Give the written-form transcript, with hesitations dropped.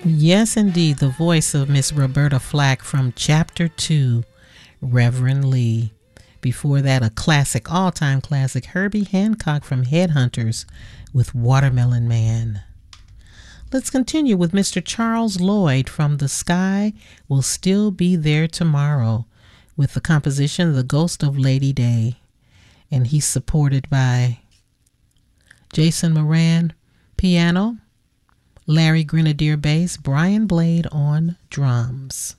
Yes, indeed, the voice of Miss Roberta Flack from Chapter 2, Reverend Lee. Before that, a classic, all-time classic, Herbie Hancock from Headhunters with Watermelon Man. Let's continue with Mr. Charles Lloyd from The Sky Will Still Be There Tomorrow with the composition The Ghost of Lady Day. And he's supported by Jason Moran, piano, Larry Grenadier bass, Brian Blade on drums.